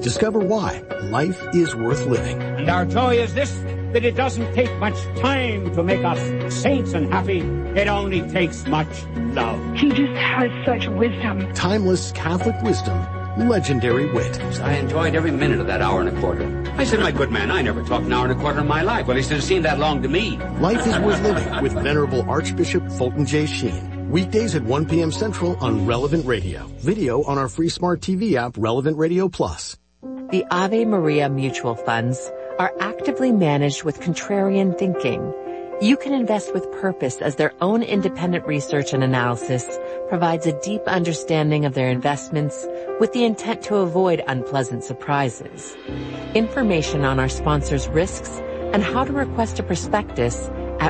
Discover why life is worth living. And our joy is this, that it doesn't take much time to make us saints and happy. It only takes much love. He just has such wisdom. Timeless Catholic wisdom, legendary wit. I enjoyed every minute of that hour and a quarter. I said, my good man, I never talked an hour and a quarter in my life. Well, he said, it seemed that long to me. Life is worth living with Venerable Archbishop Fulton J. Sheen. Weekdays at 1 p.m. Central on Relevant Radio. Video on our free smart TV app, Relevant Radio Plus. The Ave Maria mutual funds are actively managed with contrarian thinking. You can invest with purpose as their own independent research and analysis provides a deep understanding of their investments with the intent to avoid unpleasant surprises. Information on our sponsors' risks and how to request a prospectus at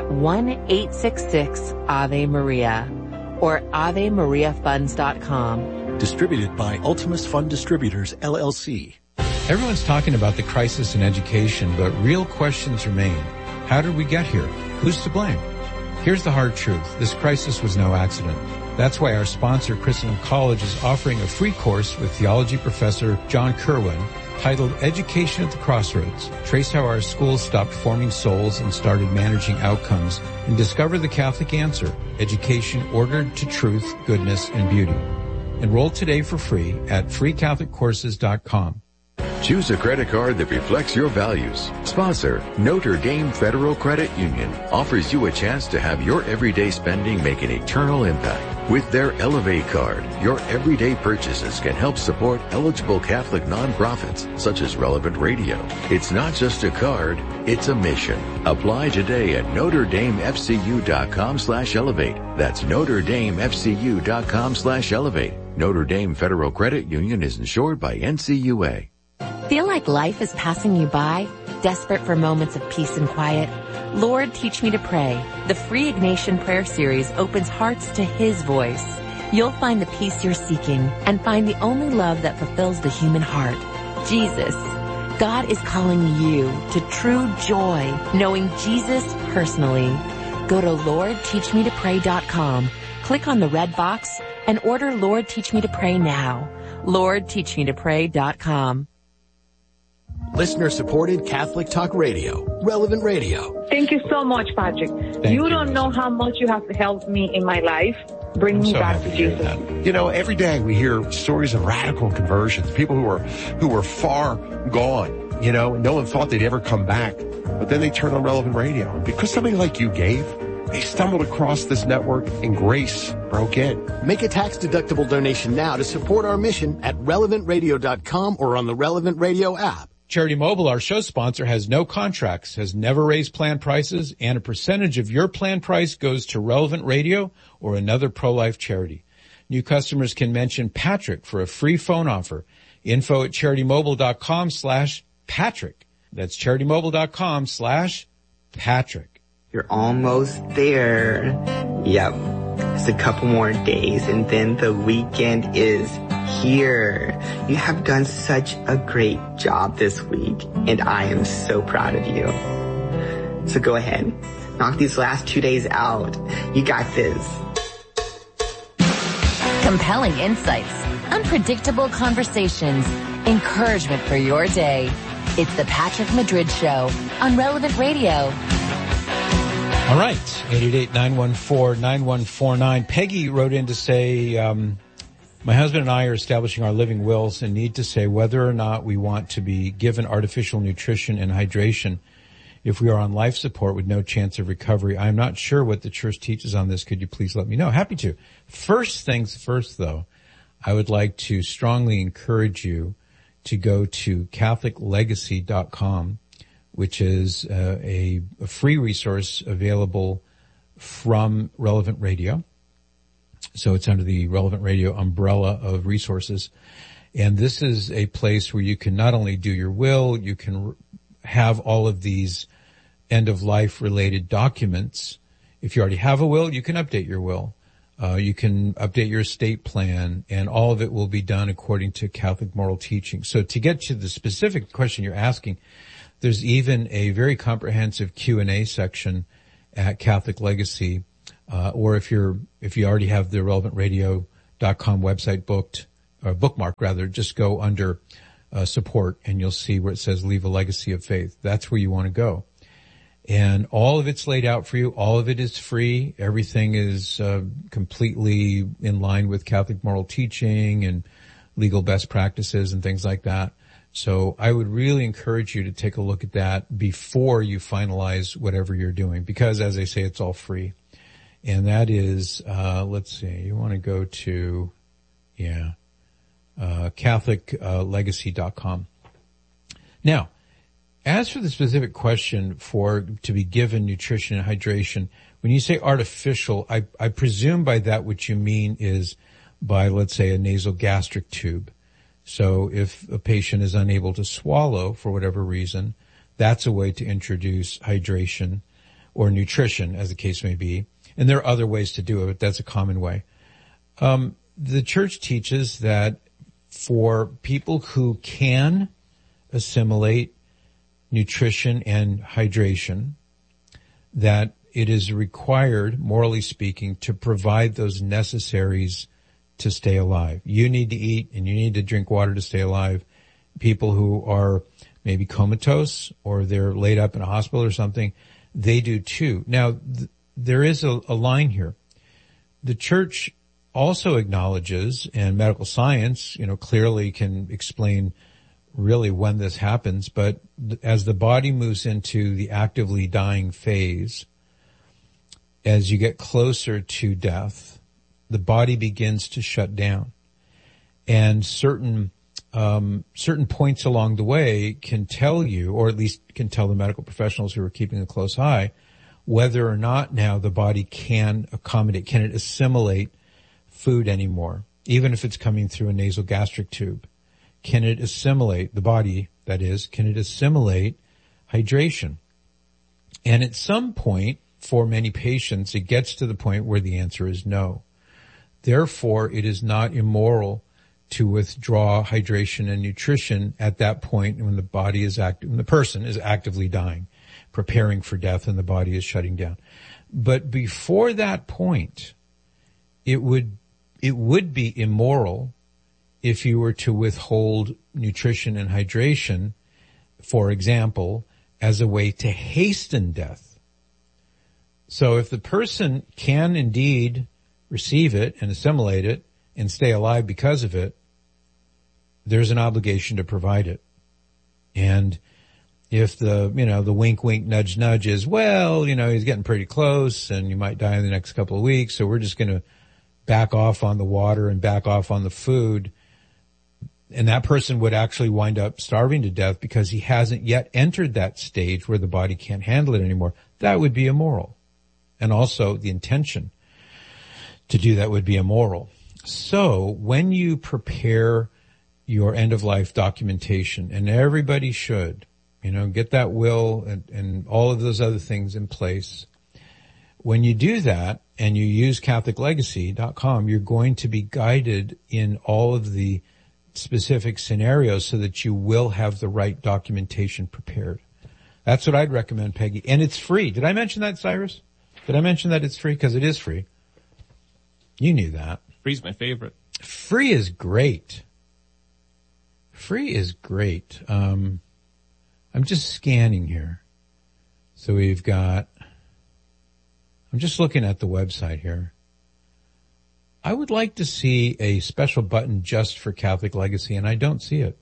1-866-AVE-MARIA or AveMariaFunds.com. Distributed by Ultimus Fund Distributors, LLC. Everyone's talking about the crisis in education, but real questions remain. How did we get here? Who's to blame? Here's the hard truth. This crisis was no accident. That's why our sponsor, Christendom College, is offering a free course with theology professor John Kerwin titled Education at the Crossroads. Trace how our schools stopped forming souls and started managing outcomes, and discover the Catholic answer, education ordered to truth, goodness, and beauty. Enroll today for free at freecatholiccourses.com. Choose a credit card that reflects your values. Sponsor, Notre Dame Federal Credit Union, offers you a chance to have your everyday spending make an eternal impact. With their Elevate card, your everyday purchases can help support eligible Catholic nonprofits, such as Relevant Radio. It's not just a card, it's a mission. Apply today at NotreDameFCU.com/elevate. That's NotreDameFCU.com/elevate. Notre Dame Federal Credit Union is insured by NCUA. Feel like life is passing you by? Desperate for moments of peace and quiet? Lord, Teach Me to Pray. The free Ignatian prayer series opens hearts to His voice. You'll find the peace you're seeking and find the only love that fulfills the human heart, Jesus. God is calling you to true joy, knowing Jesus personally. Go to LordTeachMeToPray.com, click on the red box, and order Lord, Teach Me to Pray now. LordTeachMeToPray.com. Listener-supported Catholic Talk Radio, Relevant Radio. Thank you so much, Patrick. You don't know how much you have helped me in my life. Bring me back to Jesus. You know, every day we hear stories of radical conversions, people who were far gone, you know, no one thought they'd ever come back. But then they turned on Relevant Radio. And because somebody like you gave, they stumbled across this network and grace broke in. Make a tax-deductible donation now to support our mission at relevantradio.com or on the Relevant Radio app. Charity Mobile, our show sponsor, has no contracts, has never raised plan prices, and a percentage of your plan price goes to Relevant Radio or another pro-life charity. New customers can mention Patrick for a free phone offer. Info at CharityMobile.com/Patrick. That's CharityMobile.com/Patrick. You're almost there. Yep. It's a couple more days and then the weekend is here. You have done such a great job this week and I am so proud of you. So go ahead. Knock these last 2 days out. You got this. Compelling insights, unpredictable conversations, encouragement for your day. It's the Patrick Madrid Show on Relevant Radio. All right, 888-914-9149. Peggy wrote in to say, my husband and I are establishing our living wills and need to say whether or not we want to be given artificial nutrition and hydration if we are on life support with no chance of recovery. I'm not sure what the church teaches on this. Could you please let me know? Happy to. First things first, though, I would like to strongly encourage you to go to CatholicLegacy.com, which is a free resource available from Relevant Radio. So it's under the Relevant Radio umbrella of resources. And this is a place where you can not only do your will, you can have all of these end-of-life related documents. If you already have a will, you can update your will. You can update your estate plan, and all of it will be done according to Catholic moral teaching. So to get to the specific question you're asking, there's even a very comprehensive Q&A section at Catholic Legacy, or if you already have the relevantradio.com website bookmarked, just go under support, and you'll see where it says leave a legacy of faith. That's where you want to go. And all of it's laid out for you. All of it is free. Everything is completely in line with Catholic moral teaching and legal best practices and things like that. So I would really encourage you to take a look at that before you finalize whatever you're doing, because as I say, it's all free. And that is, let's see, you want to go to, CatholicLegacy.com. Now, as for the specific question to be given nutrition and hydration, when you say artificial, I presume by that what you mean is by, let's say, a nasal gastric tube. So if a patient is unable to swallow for whatever reason, that's a way to introduce hydration or nutrition, as the case may be. And there are other ways to do it, but that's a common way. The church teaches that for people who can assimilate nutrition and hydration, that it is required, morally speaking, to provide those necessaries to stay alive. You need to eat and you need to drink water to stay alive. People who are maybe comatose or they're laid up in a hospital or something, they do too. Now, there is a line here. The church also acknowledges, and medical science, clearly can explain really when this happens, but as the body moves into the actively dying phase, as you get closer to death, the body begins to shut down. And certain points along the way can tell you, or at least can tell the medical professionals who are keeping a close eye, whether or not now the body can it assimilate food anymore, even if it's coming through a nasal gastric tube. Can it assimilate, the body, that is, can it assimilate hydration? And at some point, for many patients, it gets to the point where the answer is no. Therefore, it is not immoral to withdraw hydration and nutrition at that point when the body is when the person is actively dying, preparing for death, and the body is shutting down. But before that point, it would be immoral if you were to withhold nutrition and hydration, for example, as a way to hasten death. So if the person can indeed receive it and assimilate it and stay alive because of it, there's an obligation to provide it. And if the wink, wink, nudge, nudge is, well, he's getting pretty close and you might die in the next couple of weeks, so we're just going to back off on the water and back off on the food, and that person would actually wind up starving to death because he hasn't yet entered that stage where the body can't handle it anymore, that would be immoral. And also the intention to do that would be immoral. So when you prepare your end-of-life documentation, and everybody should, get that will and all of those other things in place, when you do that and you use CatholicLegacy.com, you're going to be guided in all of the specific scenarios so that you will have the right documentation prepared. That's what I'd recommend, Peggy. And it's free. Did I mention that, Cyrus? Did I mention that it's free? Because it is free. You knew that. Free's my favorite. Free is great. Free is great. I'm just scanning here. So we've got, I'm just looking at the website here. I would like to see a special button just for Catholic Legacy, and I don't see it.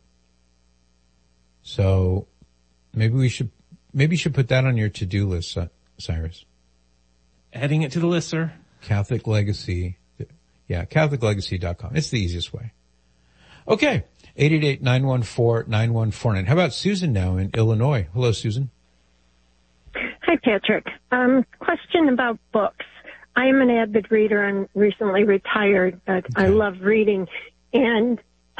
So maybe you should put that on your to-do list, Cyrus. Adding it to the list, sir. Catholic Legacy. Yeah, CatholicLegacy.com. It's the easiest way. Okay. 888-914-9149. How about Susan now in Illinois? Hello, Susan. Hi, Patrick. Question about books. I am an avid reader. I'm recently retired, but I love reading. And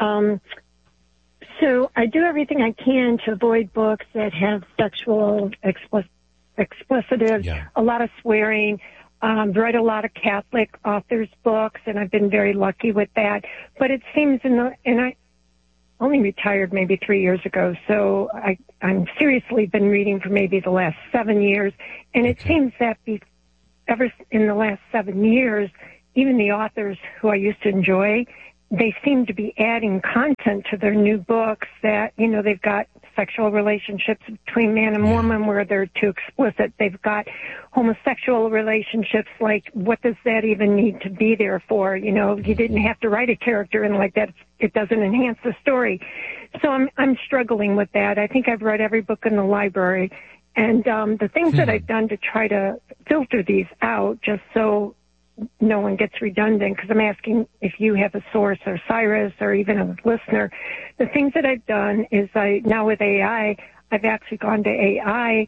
so I do everything I can to avoid books that have sexual explicitives, a lot of swearing. Read a lot of Catholic authors' books, and I've been very lucky with that. But it seems, and I only retired maybe 3 years ago, so I'm seriously been reading for maybe the last 7 years, and it seems that ever in the last 7 years, even the authors who I used to enjoy, they seem to be adding content to their new books that, you know, they've got sexual relationships between man and woman where they're too explicit. They've got homosexual relationships, like, what does that even need to be there for? You know, you didn't have to write a character in like that. It doesn't enhance the story. So I'm struggling with that. I think I've read every book in the library. And the things that I've done to try to filter these out, just so no one gets redundant, because I'm asking if you have a source, or Cyrus, or even a listener. The things that I've done is now with AI, I've actually gone to AI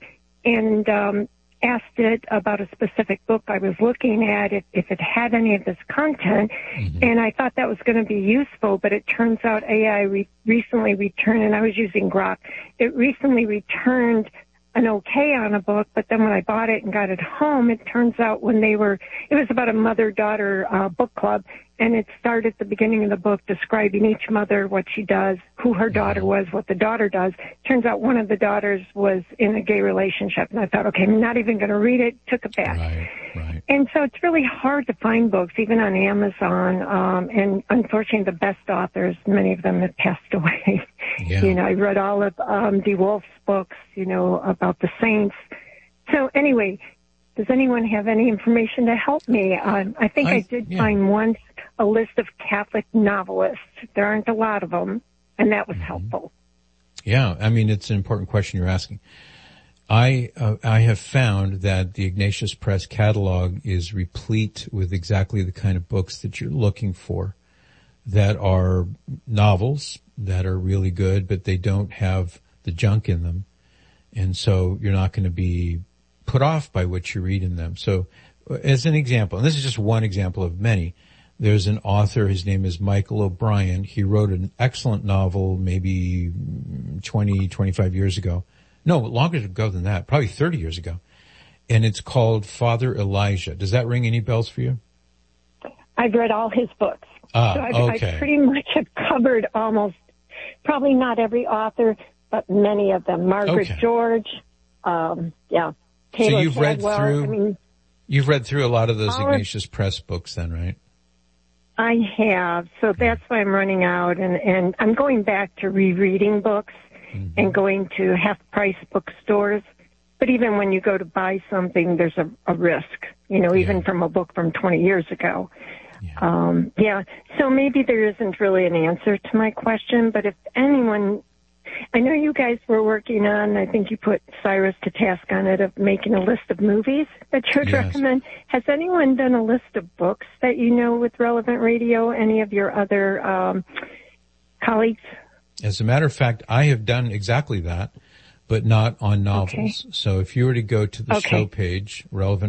and asked it about a specific book I was looking at, if it had any of this content, and I thought that was going to be useful, but it turns out AI recently returned, and I was using Grok, it recently returned an okay on a book, but then when I bought it and got it home, it turns out it was about a mother-daughter book club, and it started at the beginning of the book describing each mother, what she does, who her daughter was, what the daughter does. Turns out one of the daughters was in a gay relationship, and I thought, okay, I'm not even going to read it, took it back. Right. And so it's really hard to find books, even on Amazon, and unfortunately the best authors, many of them have passed away. Yeah. You know, I read all of DeWolf's books, you know, about the saints. So anyway, does anyone have any information to help me? I think I did find once a list of Catholic novelists. There aren't a lot of them, and that was helpful. Yeah, I mean, it's an important question you're asking. I have found that the Ignatius Press catalog is replete with exactly the kind of books that you're looking for, that are novels that are really good, but they don't have the junk in them. And so you're not going to be put off by what you read in them. So as an example, and this is just one example of many, there's an author, his name is Michael O'Brien. He wrote an excellent novel maybe 20, 25 years ago. No, longer ago than that, probably 30 years ago. And it's called Father Elijah. Does that ring any bells for you? I've read all his books. So I pretty much have covered almost, probably not every author, but many of them. Margaret George, Taylor so you've Shadwell. You've read through a lot of those Ignatius Press books then, right? I have. So that's why I'm running out, and I'm going back to rereading books and going to half-price bookstores. But even when you go to buy something, there's a risk, you know, even from a book from 20 years ago. So maybe there isn't really an answer to my question, but if anyone, I know you guys were working on, I think you put Cyrus to task on it, of making a list of movies that you would recommend. Has anyone done a list of books that you know with Relevant Radio, any of your other colleagues? As a matter of fact, I have done exactly that, but not on novels. Okay. So if you were to go to the show page,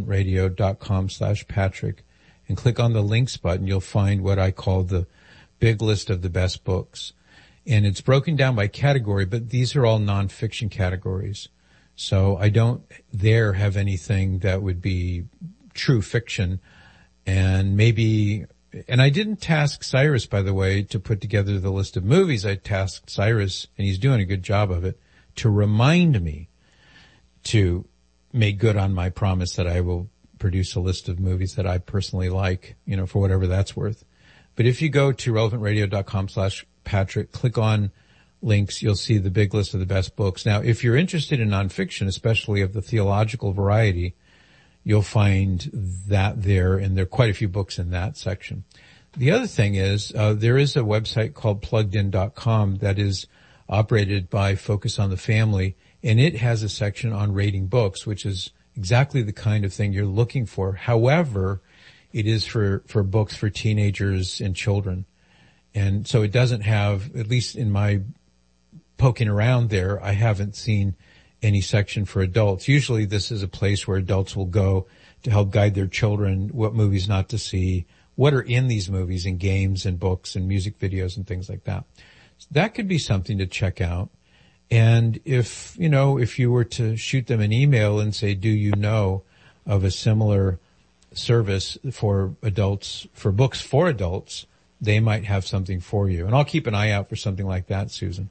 relevantradio.com/Patrick, and click on the links button, you'll find what I call the big list of the best books. And it's broken down by category, but these are all nonfiction categories. So I don't there have anything that would be true fiction. And I didn't task Cyrus, by the way, to put together the list of movies. I tasked Cyrus, and he's doing a good job of it, to remind me to make good on my promise that I will produce a list of movies that I personally like, you know, for whatever that's worth. But if you go to relevantradio.com/Patrick, click on links, you'll see the big list of the best books. Now, if you're interested in nonfiction, especially of the theological variety, you'll find that there, and there are quite a few books in that section. The other thing is, there is a website called pluggedin.com that is operated by Focus on the Family, and it has a section on rating books, which is exactly the kind of thing you're looking for. However, it is for books for teenagers and children. And so it doesn't have, at least in my poking around there, I haven't seen any section for adults. Usually this is a place where adults will go to help guide their children what movies not to see, what are in these movies, and games and books and music videos and things like that. So that could be something to check out. And if you were to shoot them an email and say, do you know of a similar service for adults, for books for adults, they might have something for you. And I'll keep an eye out for something like that, Susan.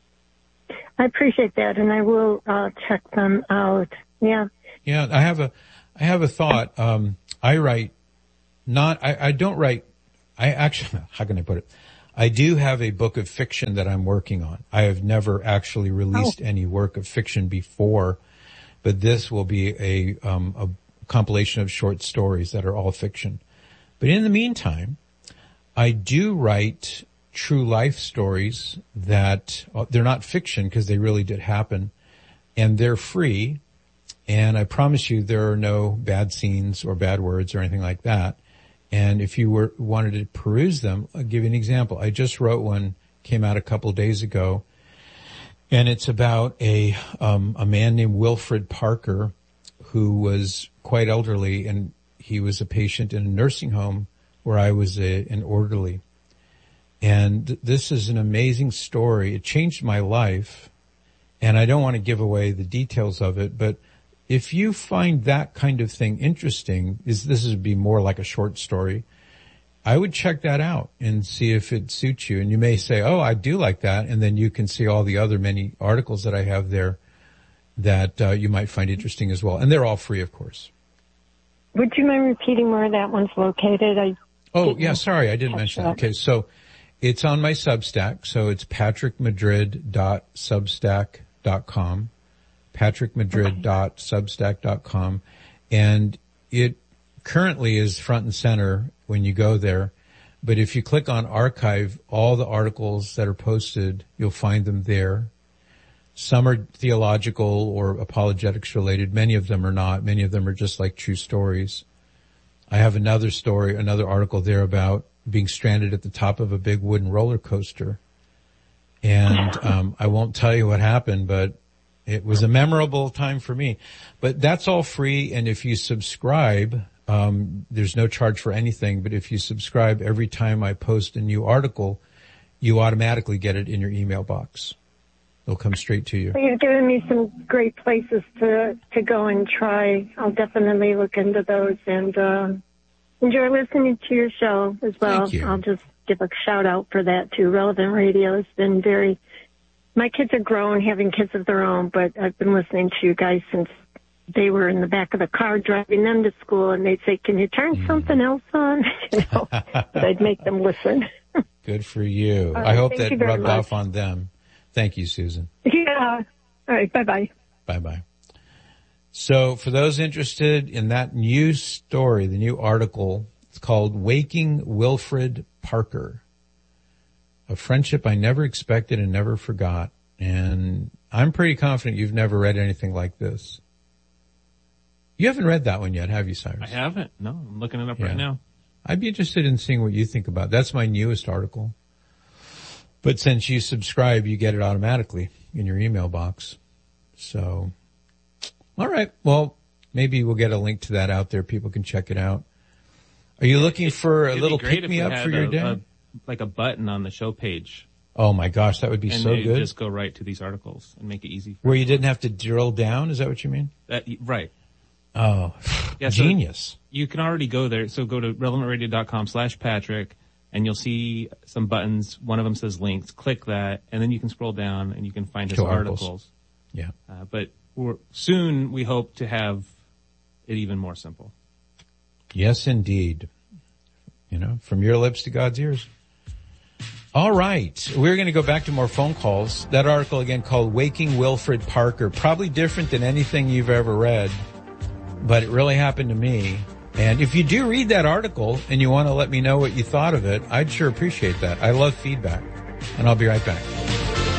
I appreciate that, and I will check them out. Yeah. Yeah, I have a thought. I don't write, how can I put it? I do have a book of fiction that I'm working on. I have never actually released any work of fiction before, but this will be a compilation of short stories that are all fiction. But in the meantime, I do write true life stories that they're not fiction because they really did happen, and they're free. And I promise you there are no bad scenes or bad words or anything like that. And if you wanted to peruse them, I'll give you an example. I just wrote one, came out a couple of days ago, and it's about a man named Wilfred Parker who was quite elderly, and he was a patient in a nursing home where I was an orderly. And this is an amazing story. It changed my life, and I don't want to give away the details of it, but if you find that kind of thing interesting, this would be more like a short story, I would check that out and see if it suits you. And you may say, oh, I do like that. And then you can see all the other many articles that I have there that you might find interesting as well. And they're all free, of course. Would you mind repeating where that one's located? Sorry, I didn't mention that. Okay, so it's on my Substack. So it's patrickmadrid.substack.com. patrickmadrid.substack.com, and it currently is front and center when you go there. But if you click on archive, all the articles that are posted, you'll find them there. Some are theological or apologetics related. Many of them are not. Many of them are just like true stories. I have another article there about being stranded at the top of a big wooden roller coaster. And I won't tell you what happened, but it was a memorable time for me. But that's all free, and if you subscribe, there's no charge for anything, but if you subscribe every time I post a new article, you automatically get it in your email box. It'll come straight to you. Well, you've given me some great places to go and try. I'll definitely look into those and enjoy listening to your show as well. Thank you. I'll just give a shout out for that too. Relevant Radio has been my kids are grown, having kids of their own, but I've been listening to you guys since they were in the back of the car driving them to school, and they'd say, can you turn something else on? But I'd make them listen. Good for you. I hope that rubbed off on them. Thank you, Susan. Yeah. All right. Bye-bye. Bye-bye. So for those interested in that new story, the new article, it's called Waking Wilfred Parker. A friendship I never expected and never forgot. And I'm pretty confident you've never read anything like this. You haven't read that one yet, have you, Cyrus? I haven't. No, I'm looking it up right now. I'd be interested in seeing what you think about it. That's my newest article. But since you subscribe, you get it automatically in your email box. So, all right. Well, maybe we'll get a link to that out there. People can check it out. Are you looking for a little pick-me-up for your day? Like a button on the show page. Oh my gosh, that would be so good. And just go right to these articles and make it easy. Where you didn't have to drill down, is that what you mean? Right. Oh, yeah, genius. So you can already go there. So go to relevantradio.com/Patrick and you'll see some buttons. One of them says links. Click that and then you can scroll down and you can find his articles. Yeah. But soon we hope to have it even more simple. Yes, indeed. From your lips to God's ears. All right. We're going to go back to more phone calls. That article again called Waking Wilfred Parker. Probably different than anything you've ever read, but it really happened to me. And if you do read that article and you want to let me know what you thought of it, I'd sure appreciate that. I love feedback. And I'll be right back.